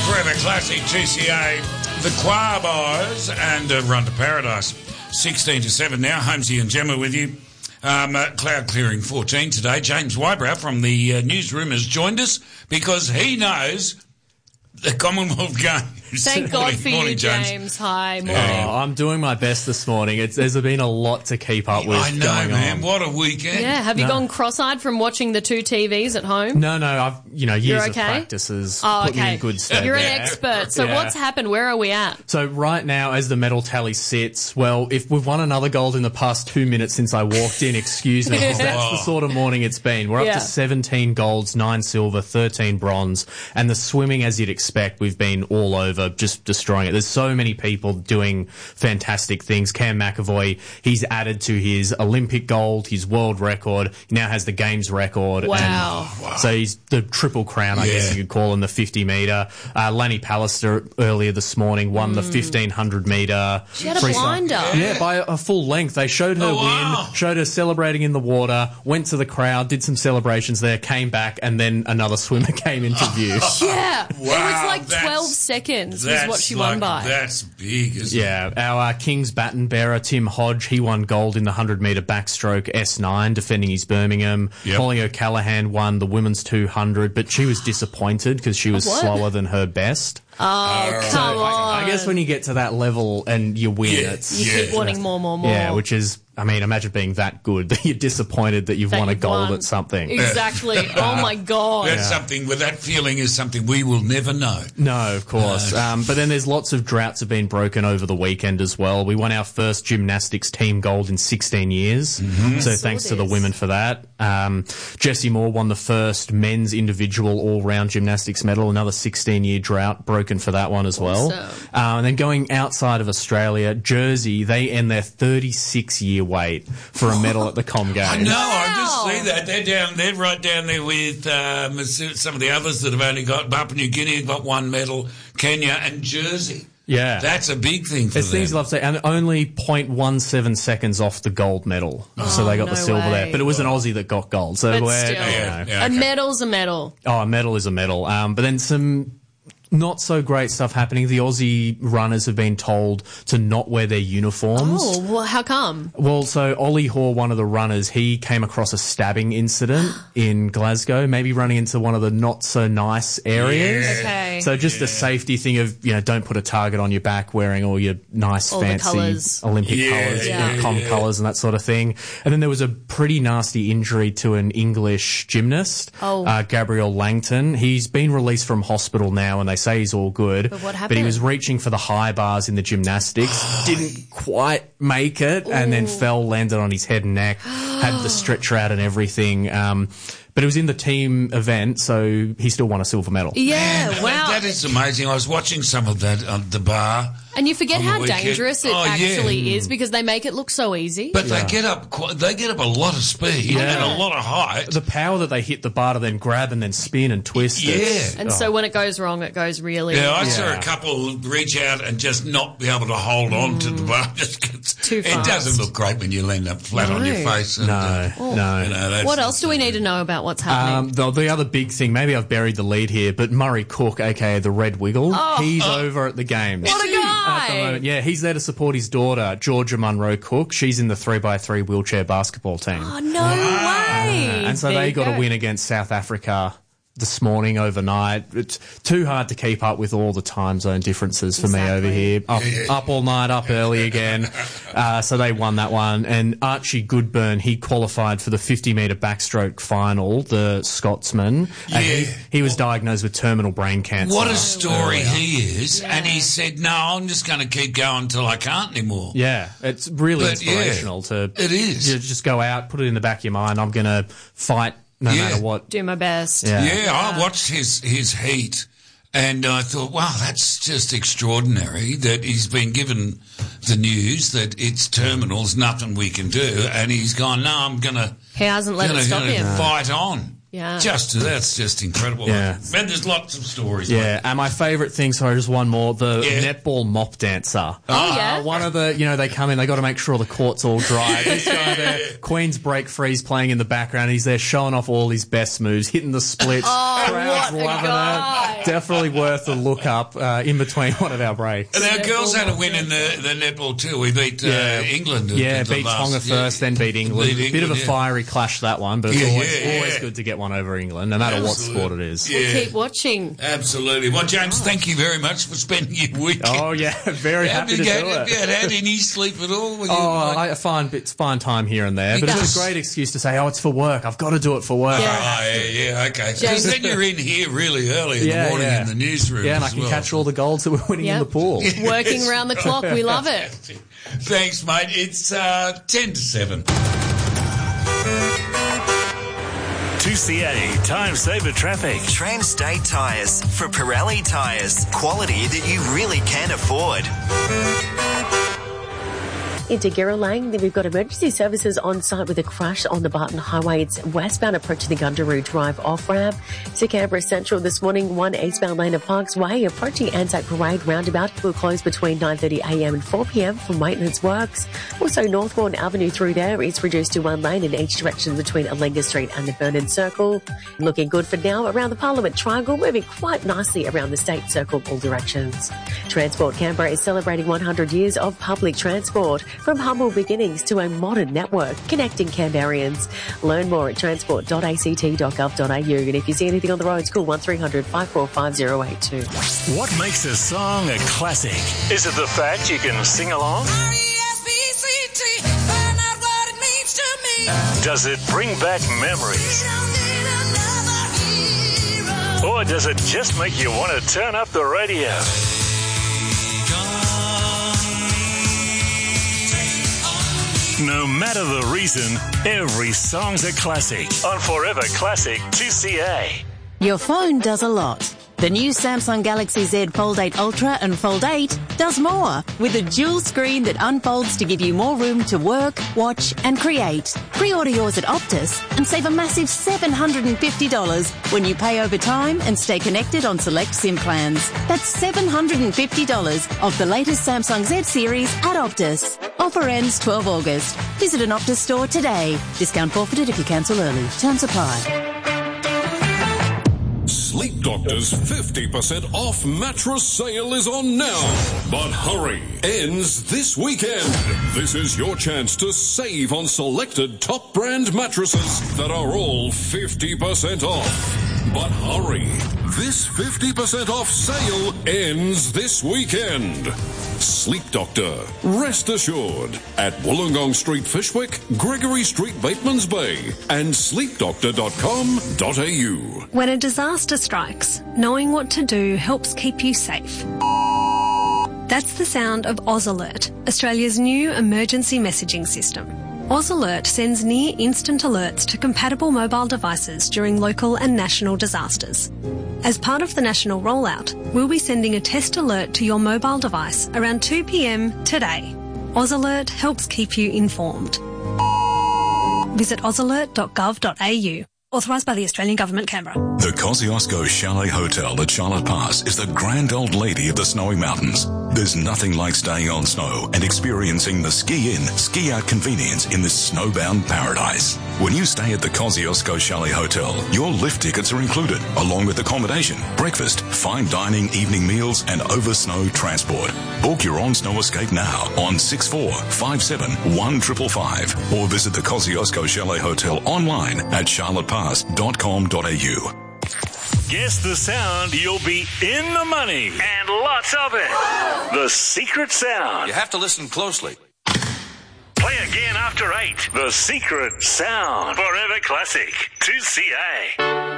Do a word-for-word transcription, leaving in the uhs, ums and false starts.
Forever Classic G C A, the Choir Boys, and uh, Run to Paradise. sixteen to seven now. Holmesy and Gemma with you. Um, uh, cloud clearing fourteen today. James Wybrow from the uh, newsroom has joined us because he knows the Commonwealth Games. Thank God morning, for morning, you, James. James. Hi, morning. Oh, I'm doing my best this morning. It's, there's been a lot to keep up with I know, going man. on. What a weekend. Yeah, have you No. gone cross-eyed from watching the two T Vs at home? No, no, I've, you know, years You're of okay? practices Oh, put me okay. in good stead. You're an there. expert. So Yeah. what's happened? Where are we at? So right now, as the medal tally sits, well, if we've won another gold in the past two minutes since I walked in, excuse me, 'cause that's the sort of morning it's been. We're up Yeah. to seventeen golds, nine silver, thirteen bronze, and the swimming, as you'd expect, we've been all over, just destroying it. There's so many people doing fantastic things. Cam McAvoy, he's added to his Olympic gold, his world record. He now has the games record. Wow. And Wow. So he's the triple crown, I Yeah. guess you could call him, the fifty metre. Uh, Lanny Pallister earlier this morning won the fifteen hundred metre. She had a freestyle. blinder. Yeah, by a, a full length. They showed her Oh, wow. win, showed her celebrating in the water, went to the crowd, did some celebrations there, came back, and then another swimmer came into view. Yeah. It Wow, was like that's- twelve seconds was That's what she like, won by. That's big, isn't it? Yeah, our uh, King's baton bearer, Tim Hodge, he won gold in the one hundred metre backstroke S nine, defending his Birmingham. Yep. Holly O'Callaghan won the women's two hundred, but she was disappointed because she was What? slower than her best. Oh, come on. I guess when you get to that level and you win, Yeah. it's... You Yeah. keep wanting more, more, more. Yeah, which is, I mean, imagine being that good that you're disappointed that you've That won a you've gold won. at something. Exactly. Oh, my God. That's something, with that feeling is something we will never know. No, of course. Um, but then there's lots of droughts have been broken over the weekend as well. We won our first gymnastics team gold in sixteen years. Mm-hmm. So I thanks saw to the this. women for that. Um, Jessie Moore won the first men's individual all-round gymnastics medal. Another sixteen-year drought broken for that one as well. Awesome. Uh, and then going outside of Australia, Jersey, they end their thirty-six-year wait for a medal at the Com Games. I know, I just Wow. see that. They're down, they're right down there with um, some of the others that have only got, Papua New Guinea got one medal, Kenya and Jersey. Yeah. That's a big thing for It's them. things you love to say, and only zero point one seven seconds off the gold medal. so they got no the silver way. there. But it was an Aussie that got gold. So But we're, still. you know. Yeah, yeah, A okay. medal's a medal. Oh, a medal is a medal. Um, but then some not so great stuff happening. The Aussie runners have been told to not wear their uniforms. Oh, well, how come? Well, so Ollie Hoare, one of the runners, he came across a stabbing incident in Glasgow, maybe running into one of the not so nice areas. Yeah. Okay. So just a safety thing of, you know, don't put a target on your back wearing all your nice All the fancy colours. Olympic Yeah, colours, yeah, you know, com yeah. colours and that sort of thing. And then there was a pretty nasty injury to an English gymnast, Oh. uh, Gabriel Langton. He's been released from hospital now and they say he's all good. But what But he was happened? reaching for the high bars in the gymnastics, didn't quite make it, and then fell, landed on his head and neck, had the stretcher out and everything. Um, but it was in the team event, so he still won a silver medal. Yeah, Man, wow. that, that is amazing. I was watching some of that at the bar. And you forget on the how weekend. dangerous it Oh, yeah. actually is because they make it look so easy. But they get up qu- they get up a lot of speed Yeah. and a lot of height. The power that they hit the bar to then grab and then spin and twist. it's- Yeah. and so when it goes wrong, it goes really Yeah, I wrong. saw a Yeah. couple reach out and just not be able to hold on to the bar. Just gets, Too it fast. doesn't look great when you land up flat on your No. face. And, No, uh, no. you know, that's What the else do we thing. need to know about what's happening? Um, the, the other big thing, maybe I've buried the lead here, but Murray Cook, aka the Red Wiggle, he's over at the games. what a Is he? guy! At the moment, yeah, he's there to support his daughter, Georgia Munro Cook. She's in the three by three wheelchair basketball team. Oh, no way! and so There they you got go. a win against South Africa this morning overnight. It's too hard to keep up with all the time zone differences for me over Exactly. here. Up, up all night, up early again. Uh, so they won that one. And Archie Goodburn, he qualified for the fifty metre backstroke final, the Scotsman. And he, Yeah. he was diagnosed with terminal brain cancer. What a story he is. And he said, no, I'm just going to keep going until I can't anymore. Yeah, it's really But, yeah, inspirational to it is. to just go out, put it in the back of your mind. I'm going to fight no Yeah. matter what. Do my best. Yeah. Yeah, I watched his, his heat and I thought, wow, that's just extraordinary that he's been given the news that it's terminals, nothing we can do. And he's gone, no, I'm going to He hasn't let gonna, it stop gonna him. fight on. Yeah. Just that's just incredible. Yeah. And there's lots of stories. Yeah, like and my favourite thing, sorry, just one more, the Yeah. netball mop dancer. Oh, yeah? Uh, one of the, you know, they come in, they got to make sure the court's all dry. This guy there, Queen's Break Freeze playing in the background, he's there showing off all his best moves, hitting the split, Oh, crowd's what a loving guy. it. Definitely worth a look up uh, in between one of our breaks. And our girls had a win in the, the netball too. We beat uh, Yeah. England. Yeah, at the beat last- Tonga yeah. first, then beat England. Beat Bit of a England, yeah. fiery clash, that one, but it's Yeah, always, yeah, always yeah. good to get one over England, no matter Absolutely. what sport it is. Yeah. Keep watching. Absolutely. Well, James, thank you very much for spending your weekend. Oh, yeah, very have happy you to do had, it. Have you had, had any sleep at all? Were you Oh, like- I find it's fine time here and there, but Because- it's a great excuse to say, "Oh, it's for work. I've got to do it for work." Yeah. Oh, yeah, yeah, okay. Because James- then you're in here really early in Yeah, the morning yeah. in the newsroom. Yeah, and I as can well. catch all the goals that we're winning in Yep. the pool. Working around the clock. We love it. Thanks, mate. It's uh, ten to seven. two C A Time Saver Traffic. Trans-State Tyres for Pirelli Tyres. Quality that you really can afford. Into Girra Lane, then we've got emergency services on site with a crash on the Barton Highway. It's westbound approach to the Gundaroo Drive off-ramp. To Canberra Central this morning, one eastbound lane of Parks Way approaching Anzac Parade roundabout will close between nine thirty a m and four p m for maintenance works. Also, Northbourne Avenue through there is reduced to one lane in each direction between Alenga Street and the Vernon Circle. Looking good for now around the Parliament Triangle, moving quite nicely around the State Circle all directions. Transport Canberra is celebrating one hundred years of public transport. From humble beginnings to a modern network connecting Canberrians. Learn more at transport dot a c t dot gov dot a u. And if you see anything on the roads, call one three hundred five four five zero eight two. What makes a song a classic? Is it the fact you can sing along? Does it bring back memories? Or does it just make you want to turn up the radio? No matter the reason, every song's a classic on Forever Classic two C A. Your phone does a lot. The new Samsung Galaxy Z Fold eight Ultra and Fold eight does more with a dual screen that unfolds to give you more room to work, watch and create. Pre-order yours at Optus and save a massive seven hundred fifty dollars when you pay over time and stay connected on select SIM plans. That's seven hundred fifty dollars off the latest Samsung Z series at Optus. Offer ends twelfth of August. Visit an Optus store today. Discount forfeited if you cancel early. Terms apply. Sleep Doctor's fifty percent off mattress sale is on now. But hurry, ends this weekend. This is your chance to save on selected top brand mattresses that are all fifty percent off. But hurry, this fifty percent off sale ends this weekend. Sleep Doctor, rest assured, at Wollongong Street, Fishwick, Gregory Street, Batemans Bay, and sleep doctor dot com dot a u. When a disaster strikes, knowing what to do helps keep you safe. That's the sound of Oz Alert, Australia's new emergency messaging system. Oz Alert sends near instant alerts to compatible mobile devices during local and national disasters. As part of the national rollout, we'll be sending a test alert to your mobile device around two p m today. Oz Alert helps keep you informed. Visit oz alert dot gov dot a u. Authorised by the Australian Government, Canberra. The Kosciuszko Chalet Hotel at Charlotte Pass is the grand old lady of the snowy mountains. There's nothing like staying on snow and experiencing the ski-in, ski-out convenience in this snowbound paradise. When you stay at the Kosciuszko Chalet Hotel, your lift tickets are included, along with accommodation, breakfast, fine dining, evening meals, and over-snow transport. Book your own snow escape now on six four five seven one five five five or visit the Kosciuszko Chalet Hotel online at charlotte pass dot com dot a u. Guess the sound, you'll be in the money. And lots of it. The secret sound. You have to listen closely. Play again after eight. The secret sound. Forever Classic two C A.